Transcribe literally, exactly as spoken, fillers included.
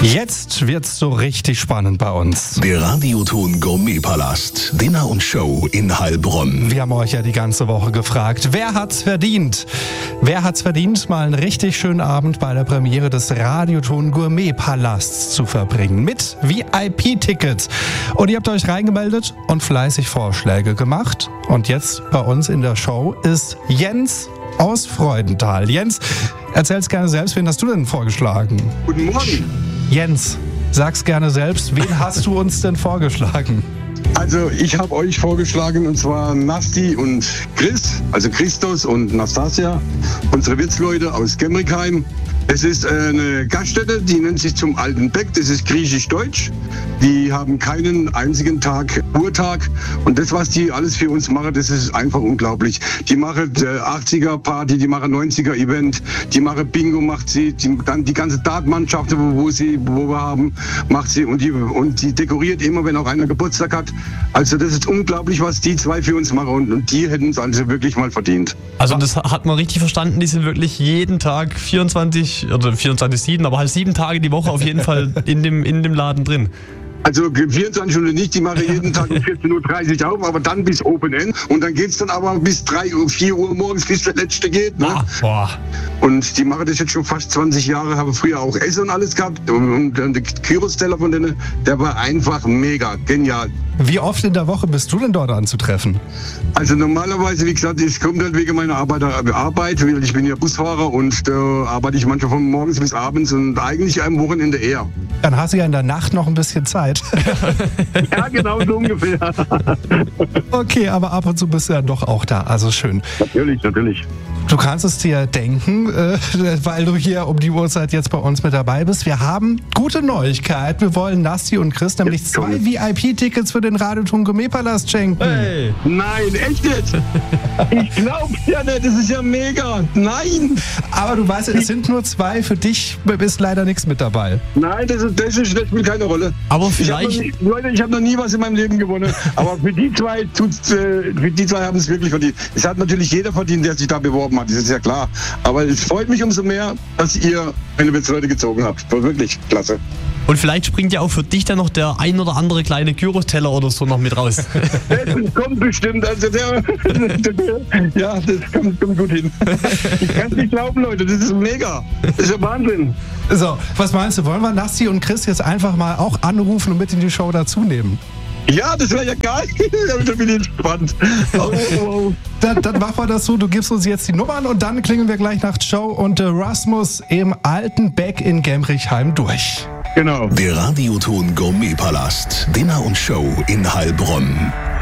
Jetzt wird's so richtig spannend bei uns. Der Radioton Gourmetpalast, Dinner und Show in Heilbronn. Wir haben euch ja die ganze Woche gefragt, wer hat's verdient? Wer hat's verdient, mal einen richtig schönen Abend bei der Premiere des Radioton Gourmetpalasts zu verbringen mit V I P-Tickets. Und ihr habt euch reingemeldet und fleißig Vorschläge gemacht. Und jetzt bei uns in der Show ist Jens aus Freudenthal. Jens, erzähl's gerne selbst, wen hast du denn vorgeschlagen? Guten Morgen. Jens, sag's gerne selbst, wen hast du uns denn vorgeschlagen? Also ich habe euch vorgeschlagen, und zwar Nasti und Chris, also Christos und Nastasia, unsere Wirtsleute aus Gemrickheim. Es ist eine Gaststätte, die nennt sich Zum Alten Beck, das ist griechisch-deutsch. Die haben keinen einzigen Tag Ruhetag und das, was die alles für uns machen, das ist einfach unglaublich. Die machen äh, achtziger-Party, die machen neunziger-Event, die machen Bingo, macht sie, die, dann die ganze Dartmannschaft, wo, wo, sie, wo wir haben, macht sie und die, und die dekoriert immer, wenn auch einer Geburtstag hat. Also das ist unglaublich, was die zwei für uns machen und, und die hätten es also wirklich mal verdient. Also das hat man richtig verstanden, die sind wirklich jeden Tag vierundzwanzig oder vierundzwanzig sieben, aber halt sieben Tage die Woche auf jeden Fall in dem, in dem Laden drin. Also vierundzwanzig Stunden nicht, die machen jeden Tag um vierzehn Uhr dreißig auf, aber dann bis Open End. Und dann geht's dann aber bis drei Uhr, vier Uhr morgens, bis der Letzte geht. Ne? Ah, boah. Und die machen das jetzt schon fast zwanzig Jahre, haben früher auch Essen und alles gehabt. Und, und der Kyros-Teller von denen, der war einfach mega, genial. Wie oft in der Woche bist du denn dort anzutreffen? Also normalerweise, wie gesagt, es kommt halt wegen meiner Arbeit, Arbeit, weil ich bin ja Busfahrer und da äh, arbeite ich manchmal von morgens bis abends und eigentlich am Wochenende eher. Dann hast du ja in der Nacht noch ein bisschen Zeit. Ja, genau so ungefähr. Okay, aber ab und zu bist du ja doch auch da, also schön. Natürlich, natürlich. Du kannst es dir denken, äh, weil du hier um die Uhrzeit jetzt bei uns mit dabei bist. Wir haben gute Neuigkeit. Wir wollen Nasti und Chris nämlich Jetzt zwei kommt's. V I P-Tickets für den Radioton Gourmetpalast schenken. Hey. Nein, echt jetzt? Ich glaub's ja nicht, das ist ja mega. Nein! Aber du weißt, es sind nur zwei. Für dich ist leider nichts mit dabei. Nein, das, ist, das, ist, das spielt keine Rolle. Aber Ich hab noch vielleicht... nie, Leute, ich habe noch nie was in meinem Leben gewonnen. Aber für die zwei, tut's, äh, für die zwei haben es wirklich verdient. Es hat natürlich jeder verdient, der sich da beworben hat. Das ist ja klar. Aber es freut mich umso mehr, dass ihr eine Wirtsleute gezogen habt. War wirklich klasse. Und vielleicht springt ja auch für dich dann noch der ein oder andere kleine Gyros-Teller oder so noch mit raus. Das kommt bestimmt. Also der, der, ja, das kommt, kommt gut hin. Ich kann es nicht glauben, Leute. Das ist mega. Das ist ja Wahnsinn. So, was meinst du? Wollen wir Nasti und Chris jetzt einfach mal auch anrufen und mit in die Show dazu nehmen? Ja, das wäre ja geil. Da bin ich gespannt. Oh, oh. Dann, dann machen wir das so, du gibst uns jetzt die Nummern und dann klingen wir gleich nach Show und äh, Rasmus im Alten Beck in Gemrickheim durch. Genau. Der Radioton Gourmetpalast, Dinner und Show in Heilbronn.